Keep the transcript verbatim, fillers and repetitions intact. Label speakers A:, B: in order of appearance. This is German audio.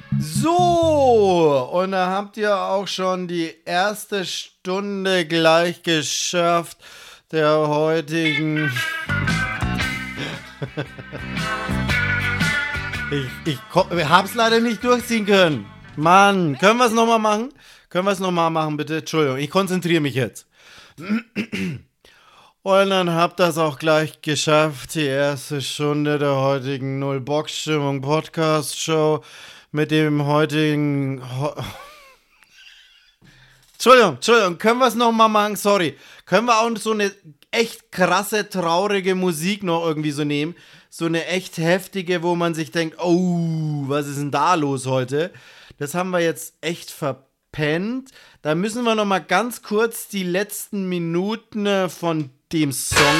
A: So, und da habt ihr auch schon die erste Stunde gleich geschafft der heutigen... ich ich ko- hab's leider nicht durchziehen können. Mann, können wir es nochmal machen? Können wir es nochmal machen, bitte? Entschuldigung, ich konzentriere mich jetzt. Und dann habt ihr das auch gleich geschafft, die erste Stunde der heutigen Null-Bock-Stimmung Podcast-Show mit dem heutigen... Ho Entschuldigung, Entschuldigung, können wir es nochmal machen? Sorry. Können wir auch so eine echt krasse, traurige Musik noch irgendwie so nehmen? So eine echt heftige, wo man sich denkt, oh, was ist denn da los heute? Das haben wir jetzt echt verpennt. Da müssen wir nochmal ganz kurz die letzten Minuten äh, von dem Song